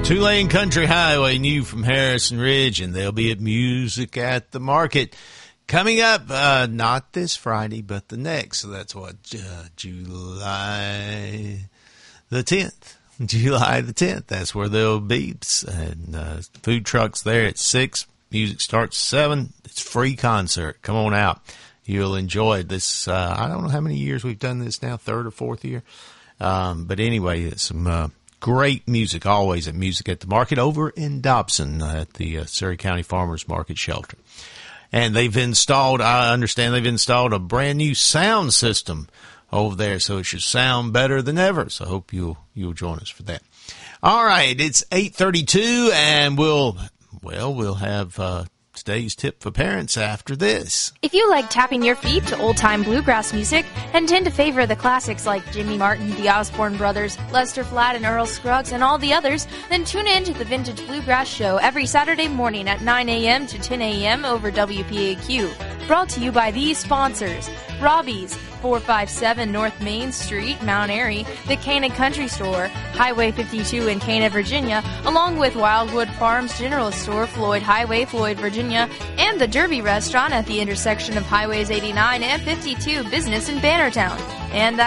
Two-Lane Country Highway, new from Harrison Ridge, and they'll be at Music at the Market coming up, not this Friday, but the next. So that's what, July the 10th. July the 10th. That's where they'll be. And food trucks there at 6. Music starts 7. It's free concert. Come on out. You'll enjoy this. I don't know how many years we've done this now, 3rd or 4th year. But anyway, it's some great music always at Music at the Market over in Dobson at the Surrey County Farmers Market Shelter. And I understand they've installed a brand new sound system over there, so it should sound better than ever. So I hope you'll join us for that. All right, it's 8:32, and we'll have today's tip for parents after this. If you like tapping your feet to old-time bluegrass music and tend to favor the classics like Jimmy Martin, the Osborne Brothers, Lester Flatt and Earl Scruggs, and all the others, then tune in to the Vintage Bluegrass Show every Saturday morning at 9 a.m. to 10 a.m. over WPAQ. Brought to you by these sponsors: Robbie's, 457 North Main Street, Mount Airy, the Cana Country Store, Highway 52 in Cana, Virginia, along with Wildwood Farms General Store, Floyd Highway, Floyd, Virginia, and the Derby Restaurant at the intersection of Highways 89 and 52 Business in Bannertown. And